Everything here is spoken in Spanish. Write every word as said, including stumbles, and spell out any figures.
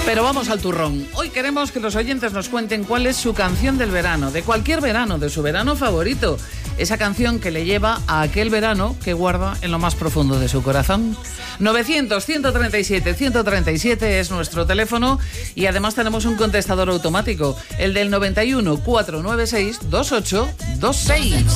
Pero vamos al turrón. Hoy queremos que los oyentes nos cuenten cuál es su canción del verano, de cualquier verano, de su verano favorito. Esa canción que le lleva a aquel verano que guarda en lo más profundo de su corazón. novecientos, ciento treinta y siete, ciento treinta y siete es nuestro teléfono y además tenemos un contestador automático, el del noventa y uno, cuatrocientos noventa y seis, veintiocho veintiséis.